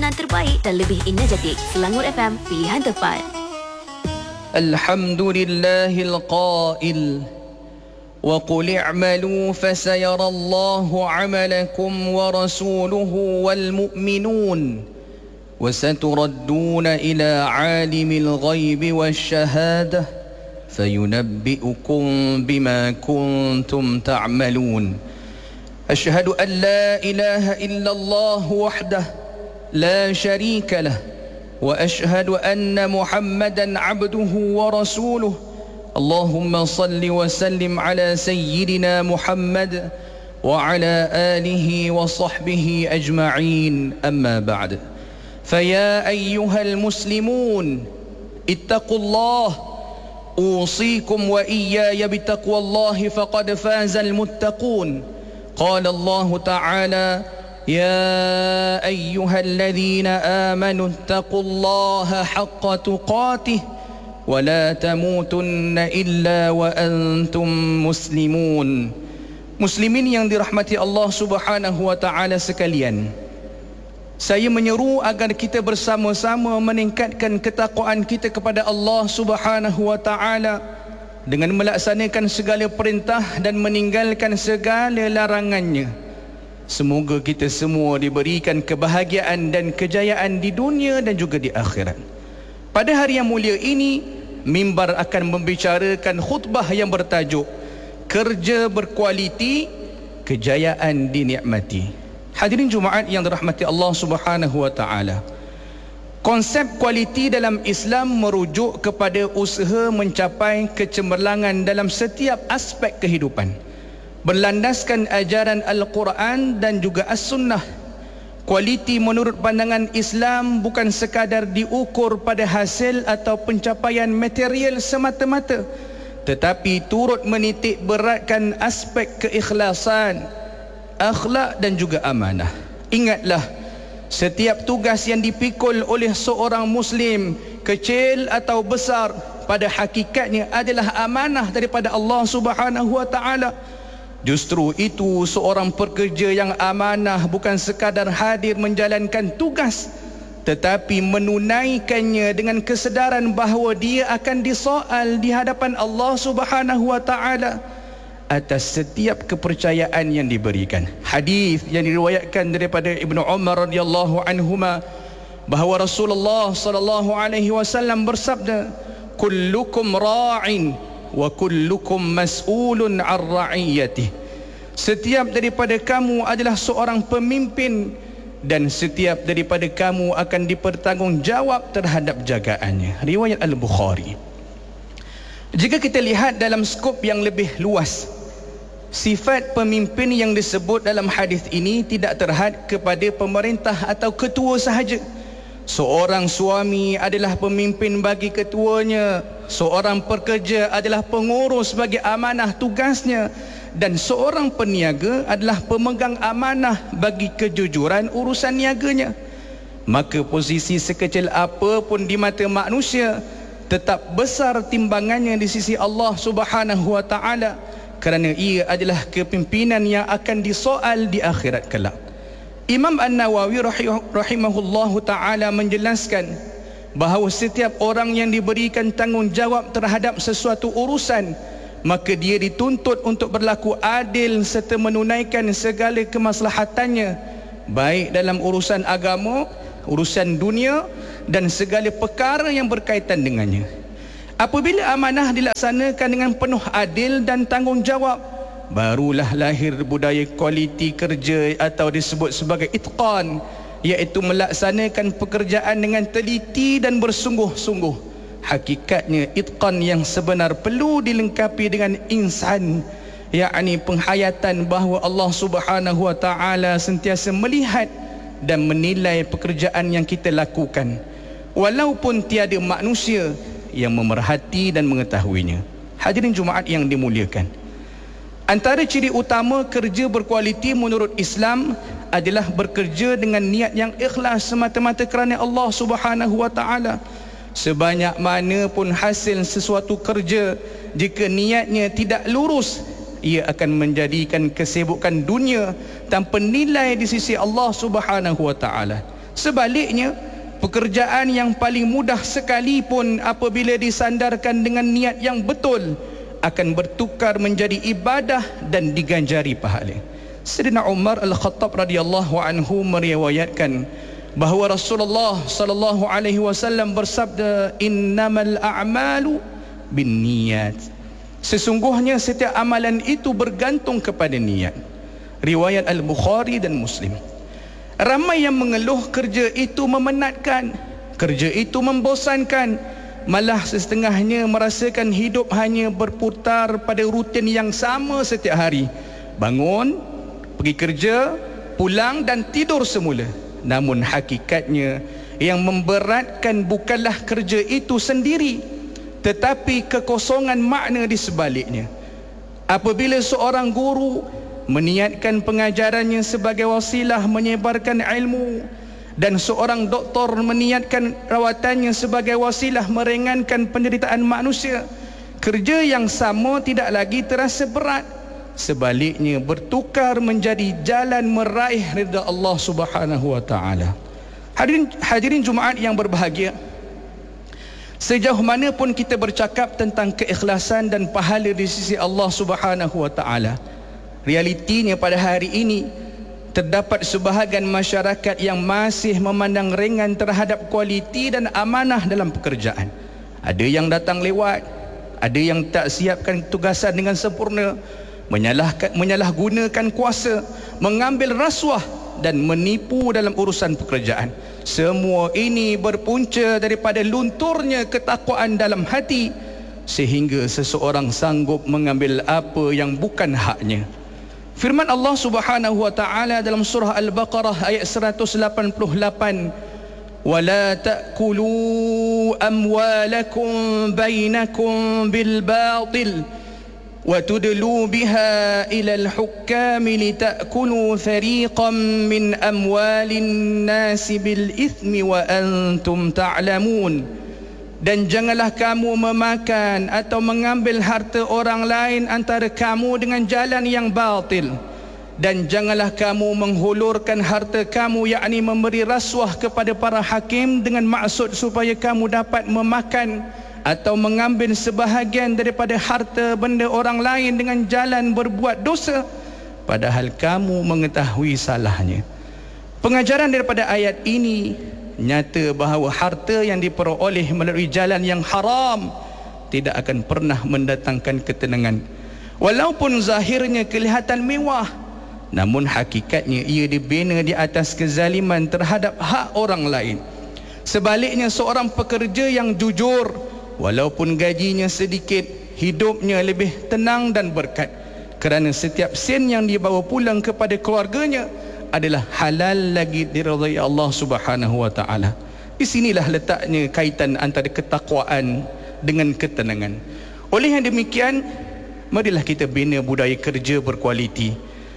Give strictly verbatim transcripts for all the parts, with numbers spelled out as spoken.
lakonan terbaik dan lebih energetik. Selangor F M, pilihan tepat. Alhamdulillahil qail wa qul i'malu fasayarallahu 'amalakum wa rasuluhu wal mu'minun wa saturadduna ila 'alimil ghaibi wasyahadah fayunabbi'ukum bima kuntum ta'malun. Asyhadu an la ilaha illallah wahdah la syarika lah wa asyhadu anna Muhammadan abduhu wa rasuluh. Allahumma salli wa sallim ala sayyidina Muhammad wa ala alihi wa sahbihi ajma'in. Amma ba'd. Faya ayyuhal muslimun ittaqullah usikum wa iyaya bitaqwallahi faqad fazal muttaqun. Qala Allah ta'ala يا أيها الذين آمنوا اتقوا الله حق تقاته ولا تموتن إلا وأنتم مسلمون. Muslimin yang dirahmati Allah Subhanahu wa taala sekalian, saya menyeru agar kita bersama-sama meningkatkan ketakwaan kita kepada Allah Subhanahu wa taala dengan melaksanakan segala perintah dan meninggalkan segala larangannya. Semoga kita semua diberikan kebahagiaan dan kejayaan di dunia dan juga di akhirat. Pada hari yang mulia ini, mimbar akan membicarakan khutbah yang bertajuk Kerja Berkualiti, Kejayaan Dinikmati. Hadirin Jumaat yang dirahmati Allah Subhanahu wa taala. Konsep kualiti dalam Islam merujuk kepada usaha mencapai kecemerlangan dalam setiap aspek kehidupan, berlandaskan ajaran Al-Quran dan juga As-Sunnah. Kualiti menurut pandangan Islam bukan sekadar diukur pada hasil atau pencapaian material semata-mata, tetapi turut menitik beratkan aspek keikhlasan, akhlak dan juga amanah. Ingatlah, setiap tugas yang dipikul oleh seorang Muslim, kecil atau besar, pada hakikatnya adalah amanah daripada Allah Subhanahu wa taala. Justru itu, seorang pekerja yang amanah bukan sekadar hadir menjalankan tugas, tetapi menunaikannya dengan kesedaran bahawa dia akan disoal di hadapan Allah Subhanahu wa taala atas setiap kepercayaan yang diberikan. Hadis yang diriwayatkan daripada Ibnu Umar radhiyallahu anhuma bahawa Rasulullah sallallahu alaihi wasallam bersabda, kullukum ra'in wa kullukum mas'ulun 'an ra'iyatihi. Setiap daripada kamu adalah seorang pemimpin dan setiap daripada kamu akan dipertanggungjawab terhadap jagaannya. Riwayat Al-Bukhari. Jika kita lihat dalam skop yang lebih luas, sifat pemimpin yang disebut dalam hadis ini tidak terhad kepada pemerintah atau ketua sahaja. Seorang suami adalah pemimpin bagi ketuanya, seorang pekerja adalah pengurus bagi amanah tugasnya, dan seorang peniaga adalah pemegang amanah bagi kejujuran urusan niaganya. Maka posisi sekecil apa pun di mata manusia tetap besar timbangannya di sisi Allah Subhanahu wa taala, kerana ia adalah kepimpinan yang akan disoal di akhirat kelak. Imam An-Nawawi rahimahullahu ta'ala menjelaskan bahawa setiap orang yang diberikan tanggungjawab terhadap sesuatu urusan, maka dia dituntut untuk berlaku adil serta menunaikan segala kemaslahatannya, baik dalam urusan agama, urusan dunia dan segala perkara yang berkaitan dengannya. Apabila amanah dilaksanakan dengan penuh adil dan tanggungjawab, barulah lahir budaya kualiti kerja atau disebut sebagai itqan, iaitu melaksanakan pekerjaan dengan teliti dan bersungguh-sungguh. Hakikatnya itqan yang sebenar perlu dilengkapi dengan insan, yakni penghayatan bahawa Allah Subhanahu wa taala sentiasa melihat dan menilai pekerjaan yang kita lakukan, walaupun tiada manusia yang memerhati dan mengetahuinya. Hadirin Jumaat yang dimuliakan, antara ciri utama kerja berkualiti menurut Islam adalah bekerja dengan niat yang ikhlas semata-mata kerana Allah Subhanahu wa taala. Sebanyak mana pun hasil sesuatu kerja, jika niatnya tidak lurus, ia akan menjadikan kesibukan dunia tanpa nilai di sisi Allah Subhanahu wa taala. Sebaliknya, pekerjaan yang paling mudah sekalipun apabila disandarkan dengan niat yang betul akan bertukar menjadi ibadah dan diganjari pahala. Sayyidina Umar Al-Khattab radhiyallahu anhu meriwayatkan bahawa Rasulullah sallallahu alaihi wasallam bersabda, innamal a'malu binniyat. Sesungguhnya setiap amalan itu bergantung kepada niat. Riwayat Al-Bukhari dan Muslim. Ramai yang mengeluh kerja itu memenatkan, kerja itu membosankan, malah setengahnya merasakan hidup hanya berputar pada rutin yang sama setiap hari. Bangun, pergi kerja, pulang dan tidur semula. Namun hakikatnya yang memberatkan bukanlah kerja itu sendiri, tetapi kekosongan makna di sebaliknya. Apabila seorang guru meniatkan pengajarannya sebagai wasilah menyebarkan ilmu, dan seorang doktor meniatkan rawatannya sebagai wasilah meringankan penderitaan manusia, kerja yang sama tidak lagi terasa berat. Sebaliknya bertukar menjadi jalan meraih ridha Allah Subhanahu wa taala. Hadirin hadirin Jumaat yang berbahagia, sejauh mana pun kita bercakap tentang keikhlasan dan pahala di sisi Allah Subhanahu wa taala, realitinya pada hari ini terdapat sebahagian masyarakat yang masih memandang ringan terhadap kualiti dan amanah dalam pekerjaan. Ada yang datang lewat, ada yang tak siapkan tugasan dengan sempurna, menyalahkan, menyalahgunakan kuasa, mengambil rasuah dan menipu dalam urusan pekerjaan. Semua ini berpunca daripada lunturnya ketakwaan dalam hati, sehingga seseorang sanggup mengambil apa yang bukan haknya. Firman Allah Subhanahu wa taala dalam surah Al-Baqarah ayat seratus lapan puluh lapan, "Wala ta'kulu amwalakum bainakum bil batil wa tudlu biha ila al-hukami litakulu fariqan min amwalin nasi bil ithmi wa antum ta'lamun." Dan janganlah kamu memakan atau mengambil harta orang lain antara kamu dengan jalan yang batil, dan janganlah kamu menghulurkan harta kamu, yakni memberi rasuah kepada para hakim dengan maksud supaya kamu dapat memakan atau mengambil sebahagian daripada harta benda orang lain dengan jalan berbuat dosa, padahal kamu mengetahui salahnya. Pengajaran daripada ayat ini nyata bahawa harta yang diperoleh melalui jalan yang haram tidak akan pernah mendatangkan ketenangan. Walaupun zahirnya kelihatan mewah, namun hakikatnya ia dibina di atas kezaliman terhadap hak orang lain. Sebaliknya, seorang pekerja yang jujur, walaupun gajinya sedikit, hidupnya lebih tenang dan berkat, kerana setiap sen yang dibawa pulang kepada keluarganya adalah halal lagi diridai Allah Subhanahu wa taala. Di sinilah letaknya kaitan antara ketakwaan dengan ketenangan. Oleh yang demikian, marilah kita bina budaya kerja berkualiti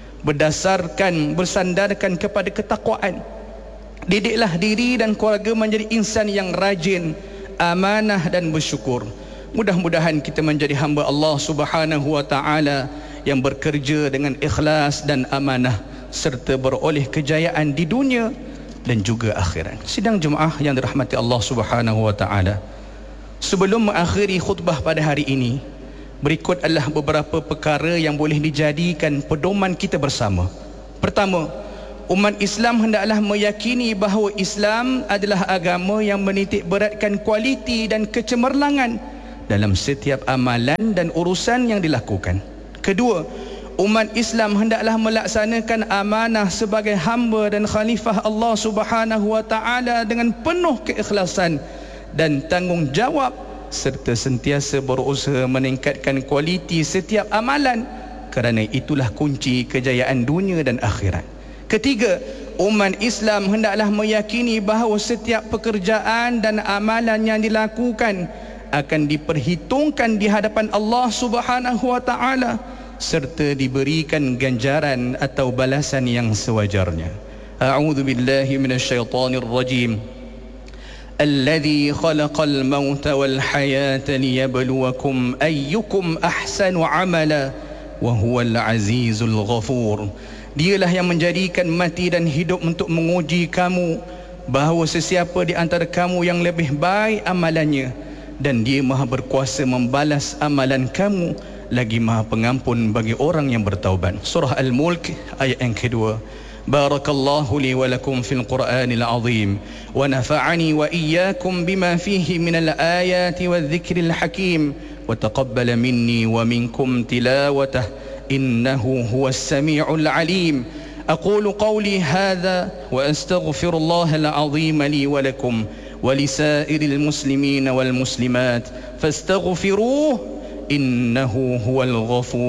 berdasarkan bersandarkan kepada ketakwaan. Didiklah diri dan keluarga menjadi insan yang rajin, amanah dan bersyukur. Mudah-mudahan kita menjadi hamba Allah Subhanahu wa taala yang bekerja dengan ikhlas dan amanah, serta beroleh kejayaan di dunia dan juga akhirat. Sidang Jumaah yang dirahmati Allah Subhanahu wa taala, sebelum mengakhiri khutbah pada hari ini, berikut adalah beberapa perkara yang boleh dijadikan pedoman kita bersama. Pertama, umat Islam hendaklah meyakini bahawa Islam adalah agama yang menitik beratkan kualiti dan kecemerlangan dalam setiap amalan dan urusan yang dilakukan. Kedua, umat Islam hendaklah melaksanakan amanah sebagai hamba dan khalifah Allah Subhanahu wa taala dengan penuh keikhlasan dan tanggungjawab, serta sentiasa berusaha meningkatkan kualiti setiap amalan, kerana itulah kunci kejayaan dunia dan akhirat. Ketiga, umat Islam hendaklah meyakini bahawa setiap pekerjaan dan amalan yang dilakukan akan diperhitungkan di hadapan Allah Subhanahu wa taala, serta diberikan ganjaran atau balasan yang sewajarnya. A'udzu billahi minasyaitonir rajim. Alladzi khalaqal mauta wal hayata liyabluwakum ayyukum ahsanu amala wa huwal azizul ghafur. Dialah yang menjadikan mati dan hidup untuk menguji kamu, bahawa sesiapa di antara kamu yang lebih baik amalannya, dan dia maha berkuasa membalas amalan kamu, lagi maha pengampun bagi orang yang bertaubat. Surah Al-Mulk ayat yang kedua. Barakallahu li wa lakum fil Qur'anil azim wa nafa'ani wa iyyakum bima fihi minal ayati wadh-dhikril hakim wa taqabbala minni wa minkum tilawatah innahu huwas sami'ul alim. أقول قولي هذا وأستغفر الله العظيم لي ولكم ولسائر المسلمين والمسلمات فاستغفروه إنه هو الغفور